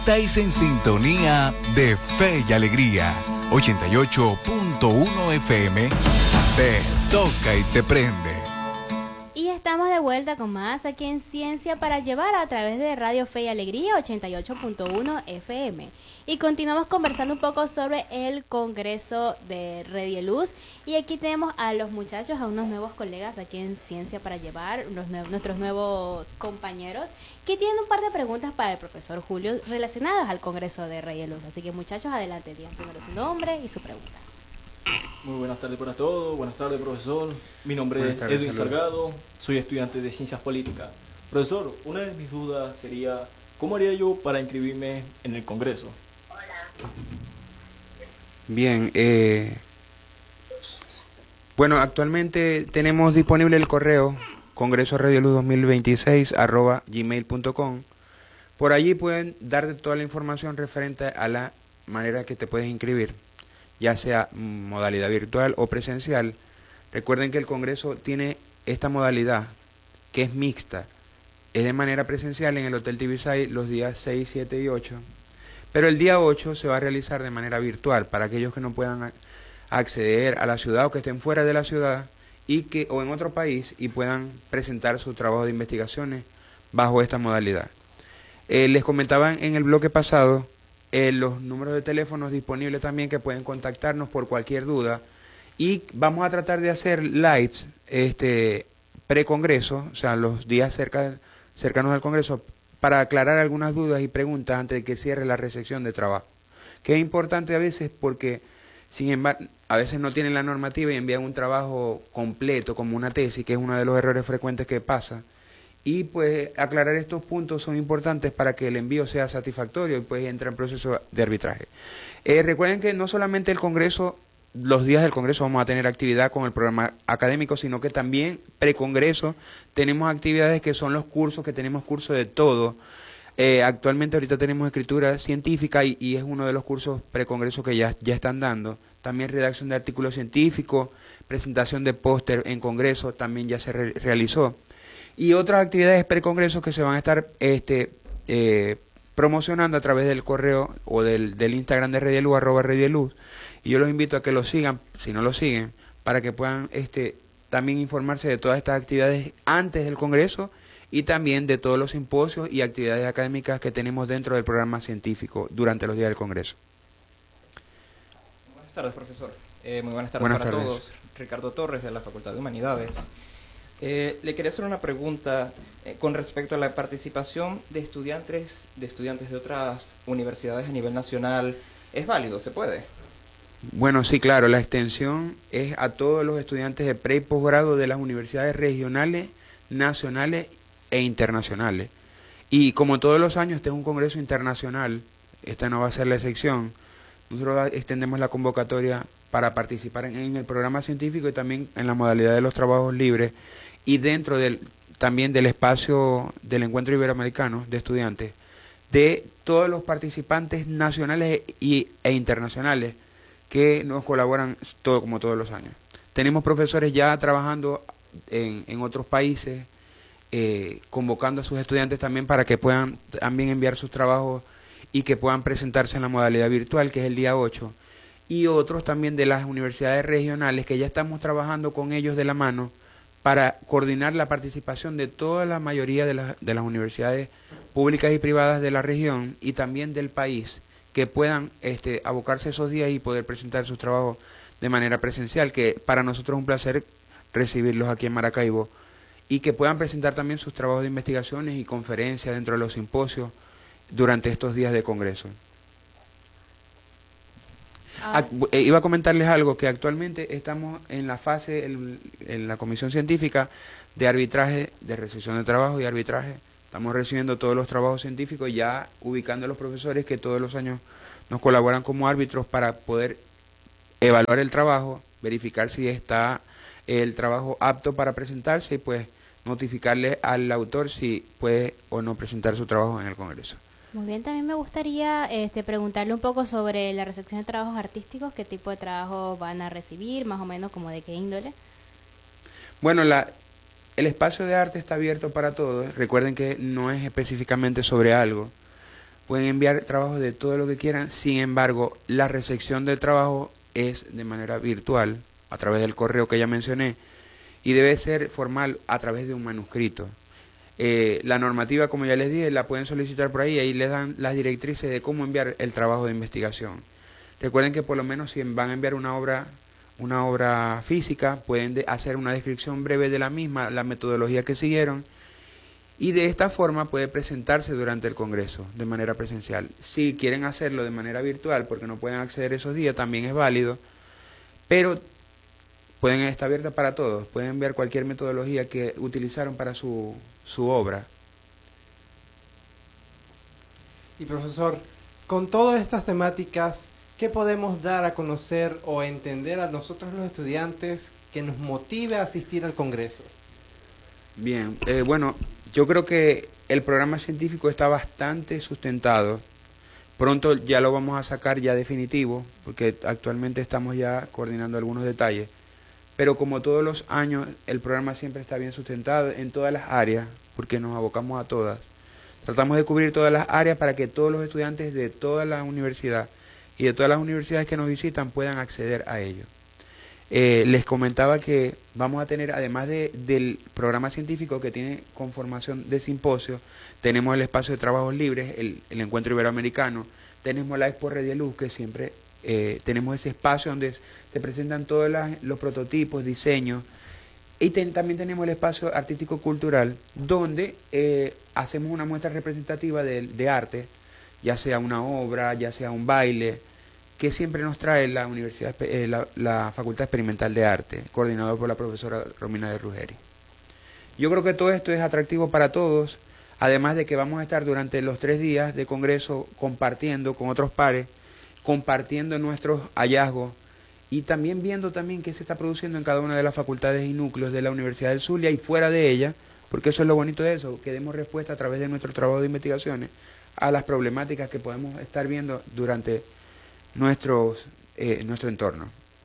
Estáis en sintonía de Fe y Alegría, 88.1 FM, te toca y te prende. Y estamos de vuelta con más aquí en Ciencia para Llevar a través de Radio Fe y Alegría 88.1 FM. Y continuamos conversando un poco sobre el Congreso de Redieluz. Y aquí tenemos a los muchachos, a unos nuevos colegas aquí en Ciencia para Llevar, nuestros nuevos compañeros, que tienen un par de preguntas para el profesor Julio relacionadas al Congreso de Redieluz. Así que muchachos, adelante, digan primero su nombre y su pregunta. Muy buenas tardes para todos, buenas tardes profesor, mi nombre es Edwin Salgado, soy estudiante de Ciencias Políticas. Profesor, una de mis dudas sería, ¿cómo haría yo para inscribirme en el Congreso? Bien, bueno, actualmente tenemos disponible el correo congresoredioluz2026@gmail.com. Por allí pueden darte toda la información referente a la manera que te puedes inscribir, ya sea modalidad virtual o presencial. Recuerden que el Congreso tiene esta modalidad que es mixta, es de manera presencial en el Hotel Tibisay los días 6, 7 y 8, pero el día 8 se va a realizar de manera virtual para aquellos que no puedan acceder a la ciudad o que estén fuera de la ciudad o en otro país y puedan presentar su trabajo de investigaciones bajo esta modalidad. Les comentaba en el bloque pasado los números de teléfonos disponibles también que pueden contactarnos por cualquier duda, y vamos a tratar de hacer lives pre-congreso, o sea, los días cercanos al congreso, para aclarar algunas dudas y preguntas antes de que cierre la recepción de trabajo, que es importante a veces porque, sin embargo, a veces no tienen la normativa y envían un trabajo completo como una tesis, que es uno de los errores frecuentes que pasa. Y pues aclarar estos puntos son importantes para que el envío sea satisfactorio y pues entra en proceso de arbitraje. Recuerden que no solamente el Congreso, los días del Congreso vamos a tener actividad con el programa académico, sino que también pre-Congreso tenemos actividades que son los cursos, que tenemos cursos de todo. Actualmente ahorita tenemos escritura científica y es uno de los cursos pre-Congreso que ya están dando. También redacción de artículos científicos, presentación de póster en Congreso, también ya se realizó. Y otras actividades pre-congreso que se van a estar promocionando a través del correo o del Instagram de Redieluz, @Redieluz. Y yo los invito a que lo sigan, si no lo siguen, para que puedan también informarse de todas estas actividades antes del Congreso y también de todos los simposios y actividades académicas que tenemos dentro del programa científico durante los días del Congreso. Buenas tardes, profesor. Muy buenas tardes para todos. Ricardo Torres, de la Facultad de Humanidades. Le quería hacer una pregunta con respecto a la participación de estudiantes de otras universidades a nivel nacional. ¿Es válido? ¿Se puede? Bueno, sí, claro. La extensión es a todos los estudiantes de pre y posgrado de las universidades regionales, nacionales e internacionales. Y como todos los años, este es un congreso internacional. Esta no va a ser la excepción. Nosotros extendemos la convocatoria para participar en el programa científico y también en la modalidad de los trabajos libres y dentro también del espacio del encuentro iberoamericano de estudiantes, de todos los participantes nacionales e internacionales que nos colaboran como todos los años. Tenemos profesores ya trabajando en otros países, convocando a sus estudiantes también para que puedan también enviar sus trabajos y que puedan presentarse en la modalidad virtual, que es el día 8, y otros también de las universidades regionales que ya estamos trabajando con ellos de la mano para coordinar la participación de toda la mayoría de las universidades públicas y privadas de la región y también del país, que puedan abocarse esos días y poder presentar sus trabajos de manera presencial, que para nosotros es un placer recibirlos aquí en Maracaibo, y que puedan presentar también sus trabajos de investigaciones y conferencias dentro de los simposios durante estos días de congreso. Iba a comentarles algo, que actualmente estamos en la fase, en la comisión científica de arbitraje, de recepción de trabajo y arbitraje. Estamos recibiendo todos los trabajos científicos, ya ubicando a los profesores que todos los años nos colaboran como árbitros para poder evaluar el trabajo, verificar si está el trabajo apto para presentarse y pues notificarle al autor si puede o no presentar su trabajo en el Congreso. Muy bien, también me gustaría preguntarle un poco sobre la recepción de trabajos artísticos, qué tipo de trabajos van a recibir, más o menos como de qué índole. Bueno, el espacio de arte está abierto para todos. Recuerden que no es específicamente sobre algo, pueden enviar trabajos de todo lo que quieran. Sin embargo, la recepción del trabajo es de manera virtual, a través del correo que ya mencioné, y debe ser formal a través de un manuscrito. La normativa, como ya les dije, la pueden solicitar por ahí, ahí les dan las directrices de cómo enviar el trabajo de investigación. Recuerden que por lo menos si van a enviar una obra física, pueden hacer una descripción breve de la misma, la metodología que siguieron, y de esta forma puede presentarse durante el Congreso de manera presencial. Si quieren hacerlo de manera virtual, porque no pueden acceder esos días, también es válido, pero está abierta para todos, pueden enviar cualquier metodología que utilizaron para su obra. Y profesor, con todas estas temáticas, ¿qué podemos dar a conocer o entender a nosotros los estudiantes que nos motive a asistir al Congreso? Bien, bueno, yo creo que el programa científico está bastante sustentado. Pronto ya lo vamos a sacar ya definitivo, porque actualmente estamos ya coordinando algunos detalles. Pero como todos los años, el programa siempre está bien sustentado en todas las áreas, porque nos abocamos a todas. Tratamos de cubrir todas las áreas para que todos los estudiantes de toda la universidad y de todas las universidades que nos visitan puedan acceder a ello. Les comentaba que vamos a tener, además del programa científico que tiene conformación de simposio, tenemos el espacio de trabajos libres, el encuentro iberoamericano, tenemos la Expo Red de Luz, que siempre tenemos ese espacio donde se presentan todos los prototipos, diseños, y también tenemos el espacio artístico-cultural, donde hacemos una muestra representativa de arte, ya sea una obra, ya sea un baile, que siempre nos trae la universidad, la Facultad Experimental de Arte, coordinado por la profesora Romina de Ruggeri. Yo creo que todo esto es atractivo para todos, además de que vamos a estar durante los 3 días de congreso compartiendo con otros pares, compartiendo nuestros hallazgos y también viendo también qué se está produciendo en cada una de las facultades y núcleos de la Universidad del Zulia y fuera de ella, porque eso es lo bonito de eso, que demos respuesta a través de nuestro trabajo de investigaciones a las problemáticas que podemos estar viendo durante nuestro entorno.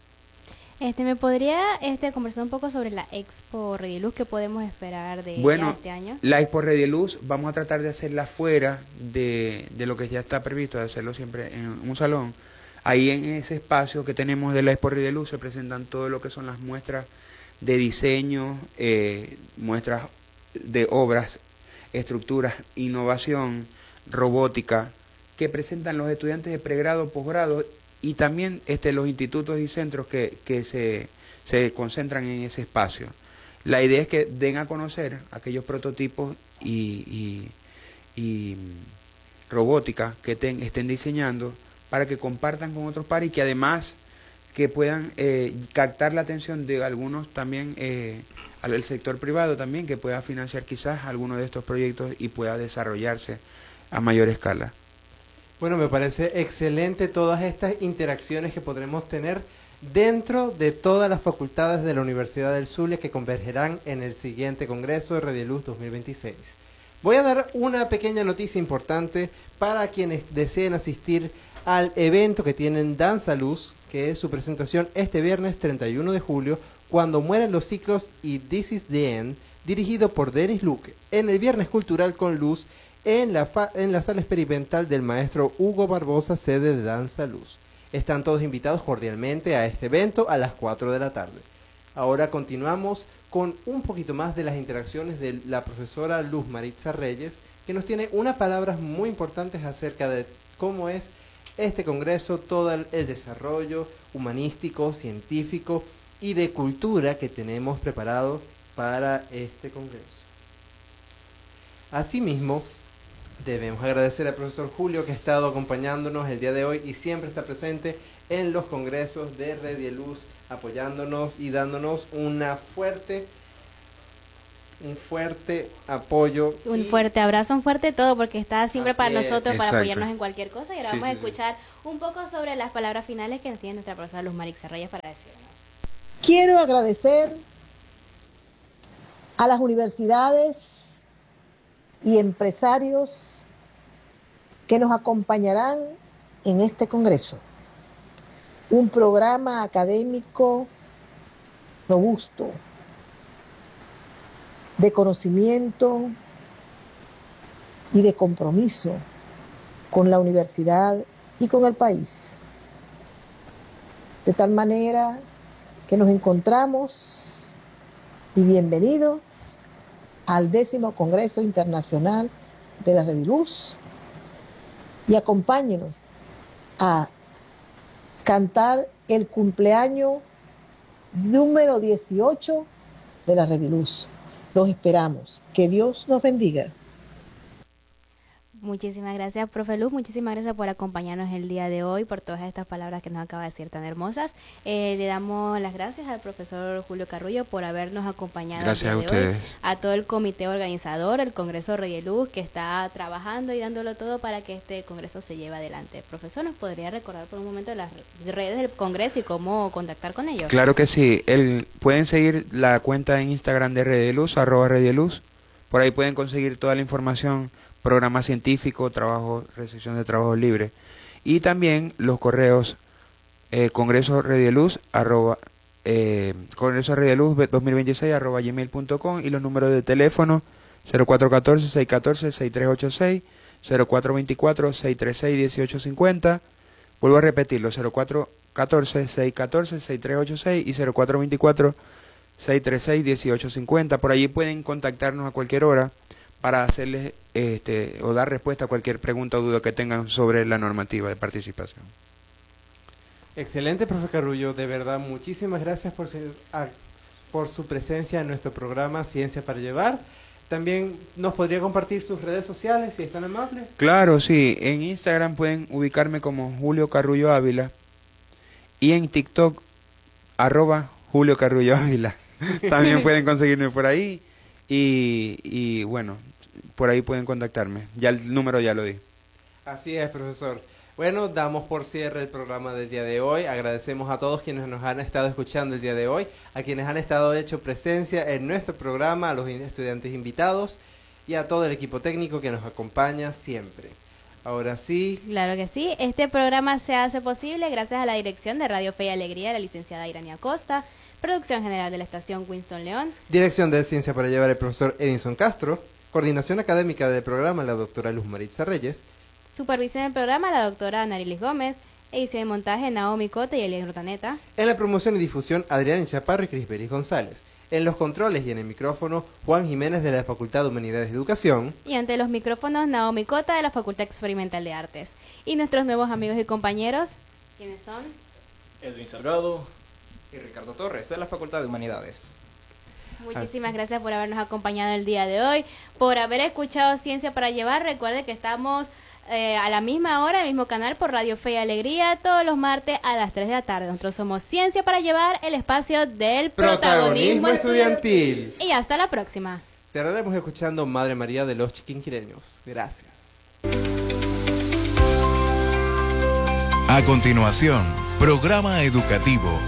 ¿Me podría conversar un poco sobre la Expo Rediluz que podemos esperar de este año? La Expo Rediluz vamos a tratar de hacerla fuera de lo que ya está previsto, de hacerlo siempre en un salón. Ahí en ese espacio que tenemos de la Expo Rediluz se presentan todo lo que son las muestras de diseño, muestras de obras, estructuras, innovación, robótica, que presentan los estudiantes de pregrado, posgrado y también los institutos y centros que se concentran en ese espacio. La idea es que den a conocer aquellos prototipos y robótica que estén diseñando para que compartan con otros pares y que además que puedan captar la atención de algunos también, al sector privado también, que pueda financiar quizás algunos de estos proyectos y pueda desarrollarse a mayor escala. Bueno, me parece excelente todas estas interacciones que podremos tener dentro de todas las facultades de la Universidad del Zulia que convergerán en el siguiente Congreso de Rediluz 2026. Voy a dar una pequeña noticia importante para quienes deseen asistir al evento que tienen Danza Luz, que es su presentación este viernes 31 de julio, Cuando mueren los ciclos y This is the End, dirigido por Denis Luque, en el Viernes Cultural con Luz, en la sala experimental del maestro Hugo Barbosa, sede de Danza Luz. Están todos invitados cordialmente a este evento a las 4 de la tarde. Ahora continuamos con un poquito más de las interacciones de la profesora Luz Maritza Reyes, que nos tiene unas palabras muy importantes acerca de cómo es este congreso, todo el desarrollo humanístico, científico y de cultura que tenemos preparado para este congreso. Asimismo, debemos agradecer al profesor Julio que ha estado acompañándonos el día de hoy y siempre está presente en los congresos de Rediluz, apoyándonos y dándonos un fuerte apoyo. Un fuerte abrazo, un fuerte todo, porque está siempre para nosotros, para Exacto. apoyarnos en cualquier cosa. Y ahora vamos a escuchar un poco sobre las palabras finales que nos tiene nuestra profesora Luz Maritza Reyes para decirnos. Quiero agradecer a las universidades y empresarios que nos acompañarán en este congreso. Un programa académico robusto, de conocimiento y de compromiso con la universidad y con el país. De tal manera que nos encontramos y bienvenidos al 10º Congreso Internacional de la Rediluz, y acompáñenos a cantar el cumpleaños número 18 de la Rediluz. Los esperamos. Que Dios nos bendiga. Muchísimas gracias, profe Luz. Muchísimas gracias por acompañarnos el día de hoy, por todas estas palabras que nos acaba de decir tan hermosas. Le damos las gracias al profesor Julio Carrullo por habernos acompañado. Gracias el a día de ustedes. Hoy, a todo el comité organizador, el Congreso Rediluz, que está trabajando y dándolo todo para que este congreso se lleve adelante. Profesor, ¿nos podría recordar por un momento las redes del congreso y cómo contactar con ellos? Claro que sí. Pueden seguir la cuenta en Instagram de Rediluz, @Rediluz. Por ahí pueden conseguir toda la información, programa científico, recepción de trabajo libre, y también los correos congresorediluz 2026 @gmail.com, y los números de teléfono 0414-614-6386, 0424-636-1850. Vuelvo a repetirlo, 0414-614-6386 y 0424-636-1850. Por allí pueden contactarnos a cualquier hora para hacerles o dar respuesta a cualquier pregunta o duda que tengan sobre la normativa de participación. Excelente, profe Carrullo. De verdad, muchísimas gracias por su presencia en nuestro programa Ciencia para Llevar. También nos podría compartir sus redes sociales, si es tan amable. Claro, sí. En Instagram pueden ubicarme como Julio Carrullo Ávila, y en TikTok @Julio Carrullo Ávila. También pueden conseguirme por ahí. Y bueno, por ahí pueden contactarme. Ya el número ya lo di. Así es, profesor. Bueno, damos por cierre el programa del día de hoy. Agradecemos a todos quienes nos han estado escuchando el día de hoy, a quienes han estado hecho presencia en nuestro programa, a los estudiantes invitados y a todo el equipo técnico que nos acompaña siempre. Ahora sí. Claro que sí. Este programa se hace posible gracias a la dirección de Radio Fe y Alegría, la licenciada Irania Costa, producción general de la estación Winston León, Dirección de Ciencia para Llevar el profesor Edinson Castro, coordinación académica del programa la doctora Luz Maritza Reyes, supervisión del programa la doctora Anarilis Gómez, edición y montaje Naomi Cota y Elian Rutaneta. en la promoción y difusión Adrián Chaparro y Crisbelis González, en los controles y en el micrófono Juan Jiménez de la Facultad de Humanidades y Educación, Y ante los micrófonos Naomi Cota de la Facultad Experimental de Artes. Y nuestros nuevos amigos y compañeros, ¿quiénes son? Edwin Salgado y Ricardo Torres de la Facultad de Humanidades. Muchísimas gracias por habernos acompañado el día de hoy, por haber escuchado Ciencia para Llevar. Recuerde que estamos a la misma hora, el mismo canal por Radio Fe y Alegría, todos los martes a las 3 de la tarde. Nosotros somos Ciencia para Llevar, el espacio del protagonismo estudiantil. Y hasta la próxima. Cerraremos escuchando Madre María de los Chiquinquireños. Gracias. A continuación, programa educativo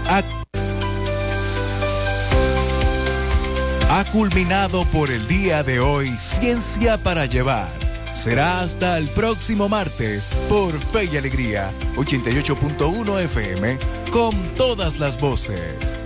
ha culminado por el día de hoy Ciencia para Llevar. Será hasta el próximo martes por Fe y Alegría 88.1 FM con todas las voces.